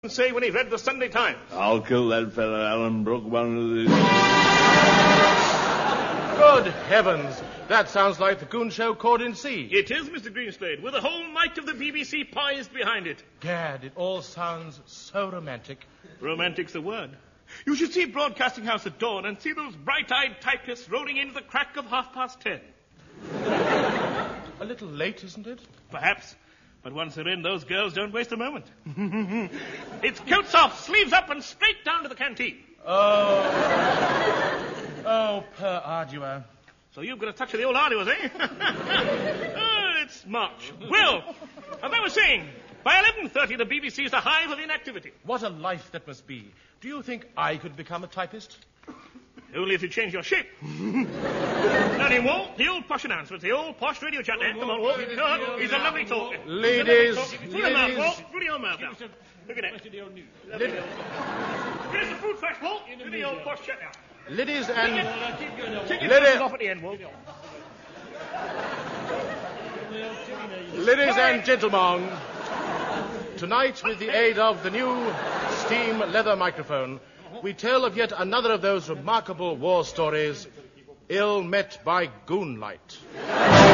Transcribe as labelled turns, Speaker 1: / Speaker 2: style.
Speaker 1: say when he read the Sunday Times.
Speaker 2: I'll kill that fella, Alan Brooke, one of these.
Speaker 3: Good heavens. That sounds like the Goon Show caught in sea.
Speaker 1: It is, Mr. Greenslade, with the whole might of the BBC poised behind it.
Speaker 3: Gad, it all sounds so romantic.
Speaker 1: Romantic's the word. You should see Broadcasting House at dawn and see those bright-eyed typists rolling into the crack of 10:30.
Speaker 3: A little late, isn't it?
Speaker 1: Perhaps. But once they're in, those girls don't waste a moment. It's coats off, sleeves up, and straight down to the canteen.
Speaker 3: Oh, per ardua.
Speaker 1: So you've got a touch of the old arduous, eh? It's March. Well, as I was saying, by 11:30, the BBC is a hive of inactivity.
Speaker 3: What a life that must be. Do you think I could become a typist?
Speaker 1: Only if you change your shape. Now then, Walt, the old posh announcements, the old posh radio chat there. Come on, Walt. He's a lovely talker.
Speaker 3: Ladies.
Speaker 1: Through your mouth, Walt. Through your mouth now. Look at that. Here's the fruit fresh, Walt. Do the old posh chat now.
Speaker 3: Ladies and...
Speaker 1: Take your thumbs off at the end, Walt.
Speaker 3: Ladies and gentlemen, tonight, with the aid of the new steam leather microphone, we tell of yet another of those remarkable war stories, ill met by goonlight.